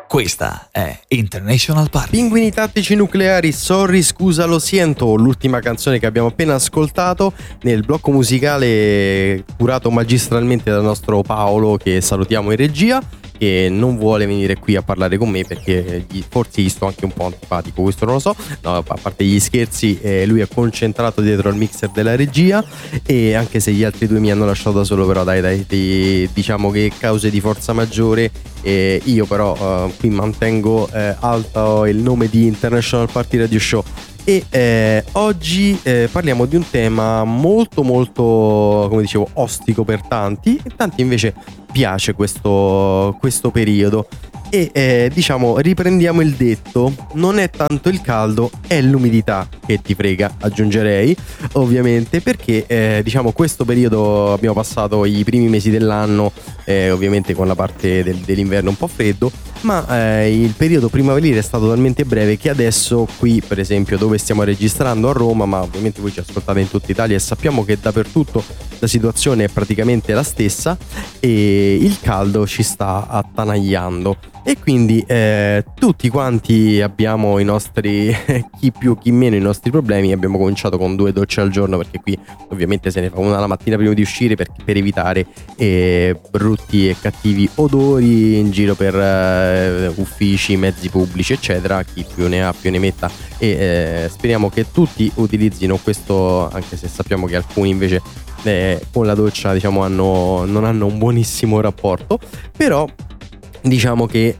Questa è International Party. Pinguini tattici nucleari, sorry, scusa, lo siento. L'ultima canzone che abbiamo appena ascoltato nel blocco musicale curato magistralmente dal nostro Paolo, che salutiamo in regia, che non vuole venire qui a parlare con me perché forse gli sto anche un po' antipatico, questo non lo so. No, a parte gli scherzi, lui è concentrato dietro al mixer della regia, e anche se gli altri due mi hanno lasciato da solo, però dai, diciamo che cause di forza maggiore, io però qui mantengo alto il nome di International Party Radio Show. E oggi parliamo di un tema molto molto, come dicevo, ostico per tanti, e tanti invece piace questo periodo. E diciamo, riprendiamo il detto: non è tanto il caldo, è l'umidità che ti frega, aggiungerei, ovviamente, perché diciamo questo periodo abbiamo passato i primi mesi dell'anno ovviamente con la parte dell'inverno un po' freddo, ma il periodo primaverile è stato talmente breve che adesso qui, per esempio, dove stiamo registrando a Roma, ma ovviamente voi ci ascoltate in tutta Italia e sappiamo che dappertutto la situazione è praticamente la stessa, e il caldo ci sta attanagliando. E quindi tutti quanti abbiamo i nostri chi più chi meno i nostri problemi. Abbiamo cominciato con 2 docce al giorno, perché qui ovviamente se ne fa una la mattina prima di uscire per evitare brutti e cattivi odori in giro per uffici, mezzi pubblici eccetera. Chi più ne ha più ne metta, e speriamo che tutti utilizzino questo, anche se sappiamo che alcuni invece con la doccia, diciamo, non hanno un buonissimo rapporto. Però diciamo che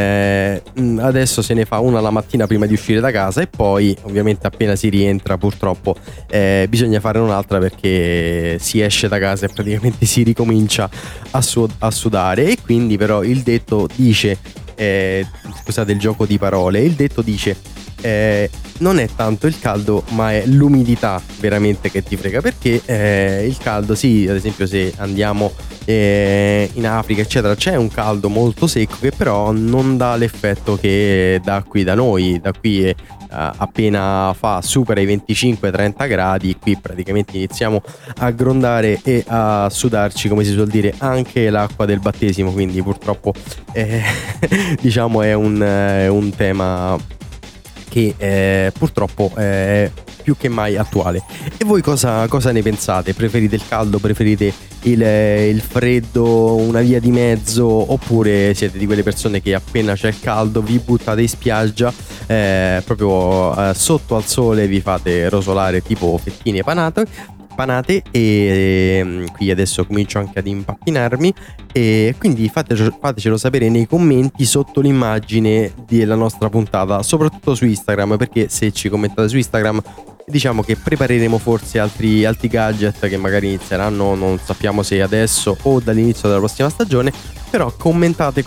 adesso se ne fa una la mattina prima di uscire da casa, e poi ovviamente appena si rientra purtroppo bisogna fare un'altra, perché si esce da casa e praticamente si ricomincia a sudare. E quindi però il detto dice, scusate il gioco di parole, il detto dice non è tanto il caldo, ma è l'umidità veramente che ti frega, perché il caldo, sì, ad esempio se andiamo in Africa eccetera, c'è un caldo molto secco che però non dà l'effetto che dà qui da noi. Da qui appena supera i 25-30 gradi, qui praticamente iniziamo a grondare e a sudarci, come si suol dire, anche l'acqua del battesimo. Quindi purtroppo diciamo è un tema che purtroppo è più che mai attuale. E voi cosa ne pensate? Preferite il caldo? Preferite il freddo? Una via di mezzo? Oppure siete di quelle persone che appena c'è il caldo vi buttate in spiaggia, proprio sotto al sole vi fate rosolare tipo fettine panate, e qui adesso comincio anche ad impappinarmi, e quindi fatecelo sapere nei commenti sotto l'immagine della nostra puntata, soprattutto su Instagram, perché se ci commentate su Instagram diciamo che prepareremo forse altri gadget che magari inizieranno, non sappiamo se adesso o dall'inizio della prossima stagione. Però commentate.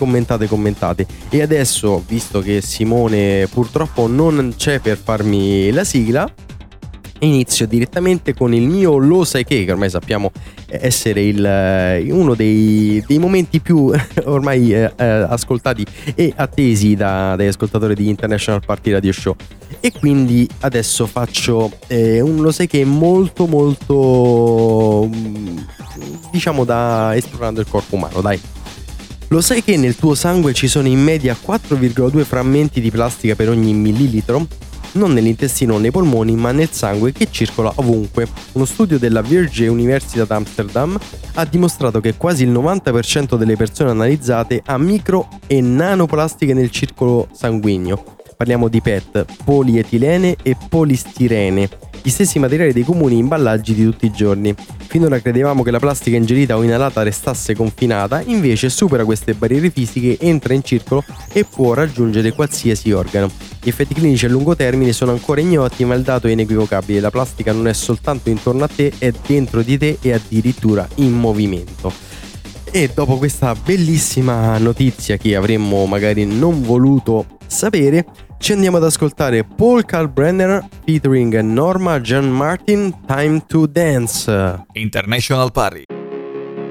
E adesso, visto che Simone purtroppo non c'è per farmi la sigla, inizio direttamente con il mio Lo sai che ormai sappiamo essere uno dei momenti più ormai ascoltati e attesi dagli ascoltatori di International Party Radio Show. E quindi adesso faccio un Lo sai che molto molto diciamo da esplorando il corpo umano, dai. Lo sai che nel tuo sangue ci sono in media 4,2 frammenti di plastica per ogni millilitro? Non nell'intestino o nei polmoni, ma nel sangue che circola ovunque. Uno studio della Vrije Universiteit Amsterdam ha dimostrato che quasi il 90% delle persone analizzate ha micro e nanoplastiche nel circolo sanguigno. Parliamo di PET, polietilene e polistirene, gli stessi materiali dei comuni imballaggi di tutti i giorni. Finora credevamo che la plastica ingerita o inalata restasse confinata, invece supera queste barriere fisiche, entra in circolo e può raggiungere qualsiasi organo. Gli effetti clinici a lungo termine sono ancora ignoti, ma il dato è inequivocabile: la plastica non è soltanto intorno a te, è dentro di te e addirittura in movimento. E dopo questa bellissima notizia che avremmo magari non voluto sapere, ci andiamo ad ascoltare Paul Kalkbrenner featuring Norma Jean Martin, Time to Dance. International Party.